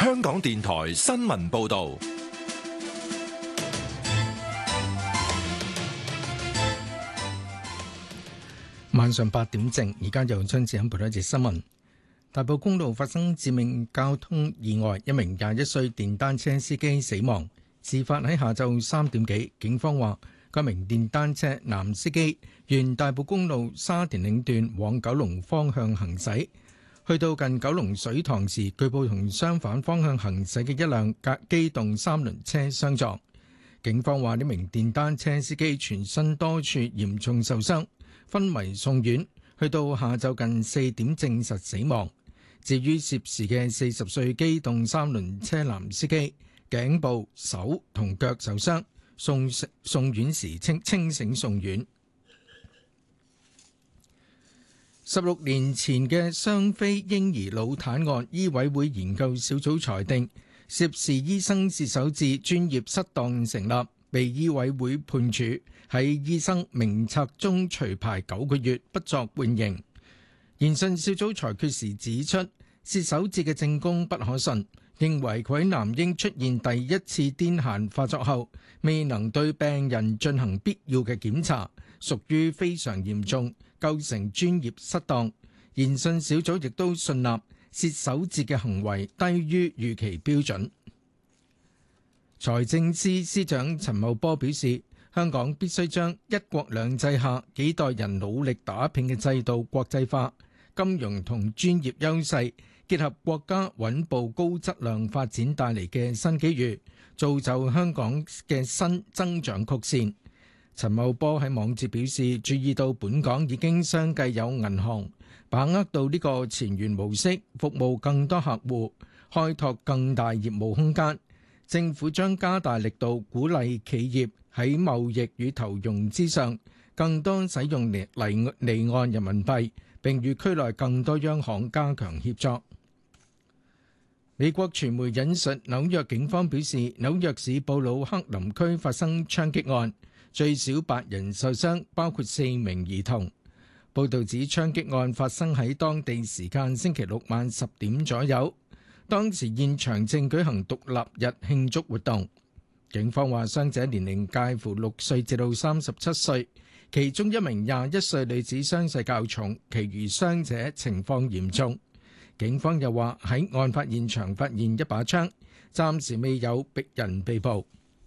香港電台新聞報道。 晚上8點正，而家由張志欣報道一節新聞。大埔公路發生致命交通意外，一名21歲電單車司機死亡。事發喺下晝3點幾，警方話該名電單車男司機沿大埔公路沙田嶺段往九龍方向行駛，去到近九龍水塘時，據報同相反方向行駛嘅一輛機動三輪車相撞。警方話呢名電單車司機全身多處嚴重受傷，昏迷送院，去到下晝近4點證實死亡。至於涉事嘅40歲機動三輪車男司機，頸部、手同腳受傷，送院時清醒送院。16年前嘅雙非嬰兒腦癱案，醫委會研究小組裁定涉事醫生是手指專業失當成立，被醫委會判處喺醫生名冊中除牌9個月，不作緩刑。研訊小組裁決時指出，薛守志嘅證供不可信，認為佢喺男嬰出現第一次癲癇發作後，未能對病人進行必要嘅檢查，屬於非常嚴重，構成專業失當。研訊小組亦都信納薛守志嘅行為低於預期標準。財政司司長陳茂波表示，香港必須將一國兩制下幾代人努力打拼嘅制度國際化，金融同專業優勢結合國家穩步高質量發展帶嚟嘅新機遇，造就香港嘅新增長曲線。陳茂波喺網誌表示，注意到本港已經相繼有銀行把握到呢個前沿模式，服務更多客戶，開拓更大業務空間。政府將加大力度鼓勵企業喺貿易與投融資上更多使用離岸人民幣，並與區內更多央行加強協作。美國傳媒引述紐約警方表示，紐約市布魯克林區發生槍擊案，最少8人受傷，包括4名兒童。報道指槍擊案發生喺當地時間星期六晚10點左右，當時現場正舉行獨立日慶祝活動。警方話傷者年齡介乎6歲至到37歲，其中一名21歲女子傷勢較重，其餘傷者情況嚴重。警方又話喺案發現場發現一把槍，暫時未有敵人被捕。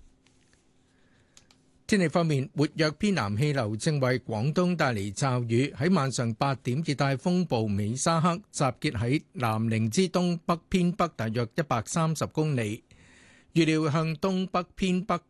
天氣方面，活躍偏南氣流正為廣東帶嚟驟雨。喺晚上8點，熱帶風暴美沙克集結喺南寧之東北偏北大約130公里，預料向東北偏北